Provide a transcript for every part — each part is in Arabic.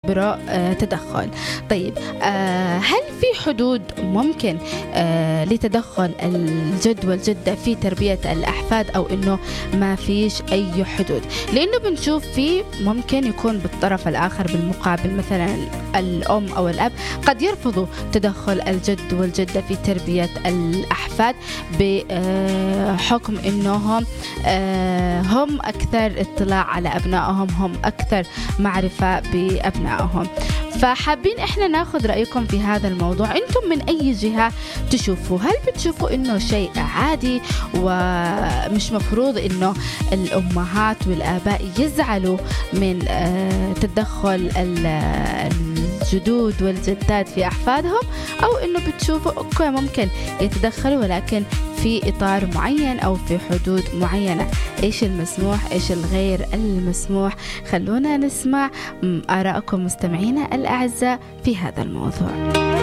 يعتبره تدخل. طيب هل في حدود ممكن لتدخل الجد والجدة في تربية الأحفاد أو إنه ما فيش أي حدود؟ لأنه بنشوف فيه ممكن يكون بالطرف الآخر بالمقابل مثلا الأم أو الأب قد يرفضوا تدخل الجد والجدة في تربية الأحفاد بحكم إنهم هم أكثر اطلاع على أبنائهم، هم أكثر معرفة بأبنائهم. فحابين إحنا ناخذ رأيكم في هذا الموضوع. أنتم من أي جهة تشوفوا؟ هل بتشوفوا إنه شيء عادي ومش مفروض إنه الأمهات والآباء يزعلوا من تدخل الجدود والجدات في أحفادهم، أو إنه بتشوفوا أوكي ممكن يتدخلوا ولكن في إطار معين أو في حدود معينة؟ إيش المسموح إيش الغير المسموح؟ خلونا نسمع آراءكم مستمعينا الأعزاء في هذا الموضوع.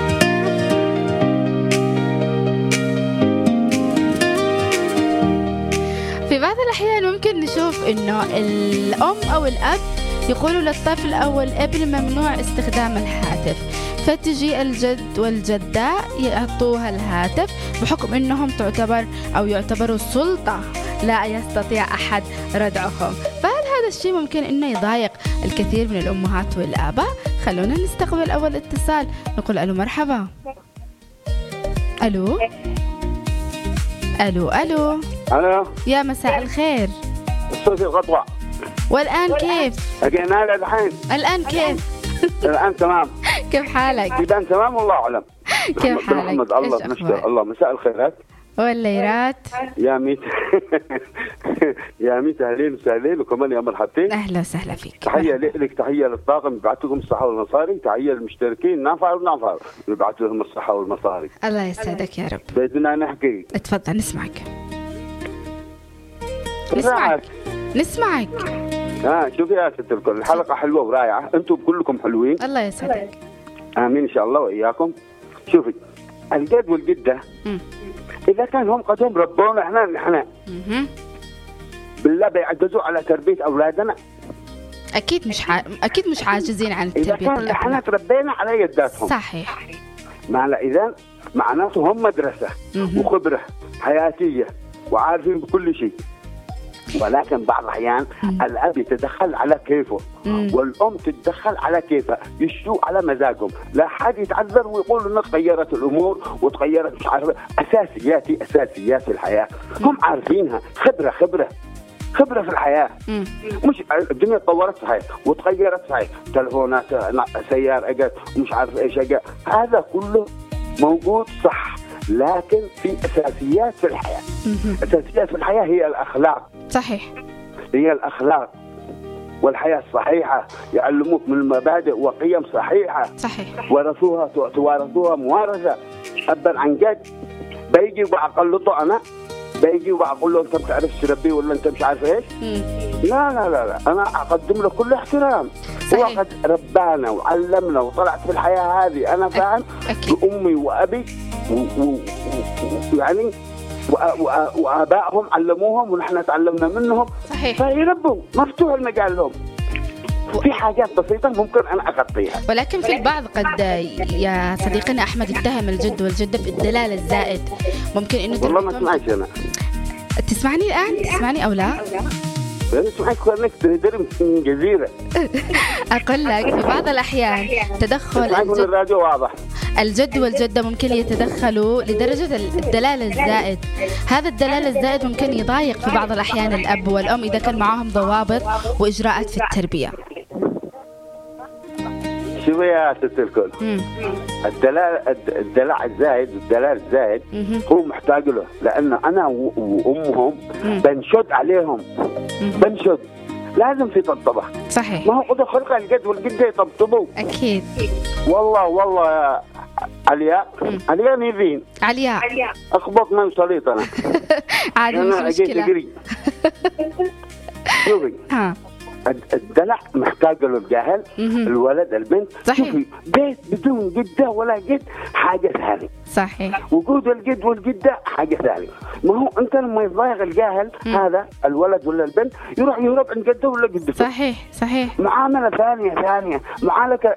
في بعض الأحيان ممكن نشوف إنه الأم أو الأب يقولوا للطفل أو الابن ممنوع استخدام الهاتف، فتجي الجد والجدة يعطوها الهاتف بحكم إنهم يعتبروا سلطة لا يستطيع أحد ردعهم. فهل هذا الشيء ممكن إنه يضايق الكثير من الأمهات والآباء؟ خلونا نستقبل أول اتصال. نقول ألو مرحبا. ألو ألو ألو ألو يا مساء الخير. الصوت القطوع. والآن كيف؟ أجينا الحين. الآن كيف؟ الآن تمام. كيف حالك؟ الآن تمام والله أعلم. كيف حالك؟ محمد الله نشكر الله. مساء الخيرات والليرات. يا ميت يا ميت أهلين وسهلين وكمان يا مرحبتين. أهلا وسهلا فيك. تحية لك، تحية للطاقم يبعث لكم الصحة والمصاري، تحية للمشتركين نافع ونافع يبعث لهم الصحة والمصاري. الله يسعدك يا رب. بدنا نحكي. اتفضل نسمعك. نسمعك. شوفي يا ست الكل، الحلقة حلوة ورائعة، أنتم كلكم حلوين. الله يسعدك. آمين إن شاء الله وإياكم. شوفي الجد والجدة إذا كان هم قد هم ربونا إحنا بالله بيعجزوا على تربية أولادنا. أكيد مش عاجزين عن تربية الأبناء. إذا كان إحنا تربينا على يداتهم صحيح، إذا معناته هم مدرسة وخبرة حياتية وعارفين بكل شيء. ولكن بعض الأحيان الأب يتدخل على كيفه والأم تتدخل على كيفها، يشتوا على مزاجهم، لا حد يتعذر ويقول إنه تغيرت الأمور وتغيرت مش عارف أساسيات الحياة هم عارفينها. خبرة في الحياة. مش الدنيا تطورت صحيح وتغيرت صحيح، تلفونات سيارة أجت ومش عارف إيش أجت، هذا كله موجود صح، لكن في أساسيات في الحياة. أساسيات في الحياة هي الأخلاق. صحيح، هي الأخلاق والحياة الصحيحة، يعلموك من المبادئ وقيم صحيحة. صحيح. توارثوها موارثة أبا عن جد. بيجي وبعقلطه أنا، بيجي وبقول له أنت بتعرف تربي ولا أنت مش عارف إيش. لا أنا أقدم له كل احترام. هو قد ربانا وعلمنا وطلعت في الحياة هذه أنا فاهم بأمي وأبي يعني وآبائهم علموهم ونحن تعلمنا منهم. صحيح. فيربوا مفتوح المجال لهم. في حاجات بسيطة ممكن أنا أغطيها، ولكن في البعض قد يا صديقنا أحمد يتهم الجد والجدة بالدلال الزائد. ممكن إنه والله ما سمعتش أنا. تسمعني الآن؟ تسمعني أو لا؟ سمعت كونك تدري من جزيرة. أقول لك في بعض الأحيان تدخل الراديو واضح. الجد والجدة ممكن يتدخلوا لدرجة الدلال الزائد. هذا الدلال الزائد ممكن يضايق في بعض الأحيان الأب والأم إذا كان معهم ضوابط وإجراءات في التربية. شوفي يا ست الكل، الدلع الزائد هو محتاج له، لأن أنا وأمهم بنشد عليهم، لازم في طبطبة. صحيح. ما هو قدر خلق الجد والجدة يطبطبوا. أكيد. والله يا علياء ميزين. علياء أخبط من صليط أنا. عادي مش مشكلة. شوفي الدلع محتاج له الجاهل، الولد البنت. صحيح. بيت بدون جدة ولا جد حاجة ثانية. صحيح. وجود الجد والجدة حاجة ثانية. ما هو أنت لما يضايق الجاهل هذا الولد ولا البنت يروح يهرب عند جده ولا جدته. صحيح. معاملة ثانية معاملة